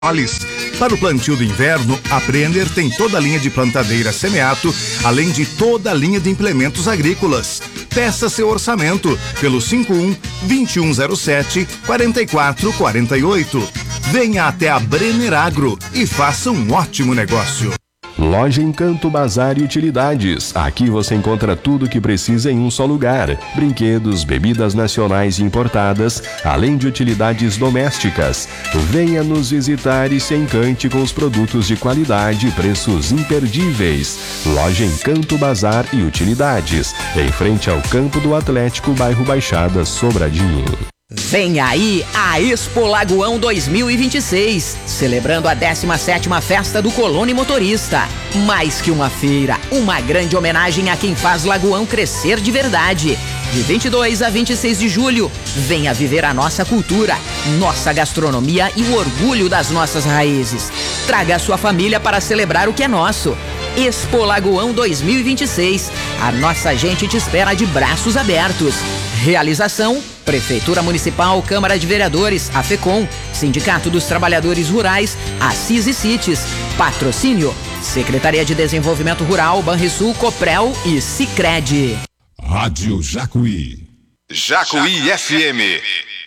Para o plantio do inverno, a Brenner tem toda a linha de plantadeira Semeato, além de toda a linha de implementos agrícolas. Peça seu orçamento pelo 51-2107-4448. Venha até a Brenner Agro e faça um ótimo negócio. Loja Encanto Bazar e Utilidades. Aqui você encontra tudo o que precisa em um só lugar. Brinquedos, bebidas nacionais e importadas, além de utilidades domésticas. Venha nos visitar e se encante com os produtos de qualidade e preços imperdíveis. Loja Encanto Bazar e Utilidades. Em frente ao Campo do Atlético, bairro Baixada, Sobradinho. Vem aí a Expo Lagoão 2026, celebrando a 17ª Festa do Colono Motorista. Mais que uma feira, uma grande homenagem a quem faz Lagoão crescer de verdade. De 22 a 26 de julho, venha viver a nossa cultura, nossa gastronomia e o orgulho das nossas raízes. Traga a sua família para celebrar o que é nosso. Expo Lagoão 2026. A nossa gente te espera de braços abertos. Realização: Prefeitura Municipal, Câmara de Vereadores, a FECOM, Sindicato dos Trabalhadores Rurais, Assis e Cites. Patrocínio: Secretaria de Desenvolvimento Rural, Banrisul, Coprel e Sicredi. Rádio Jacuí. Jacuí FM.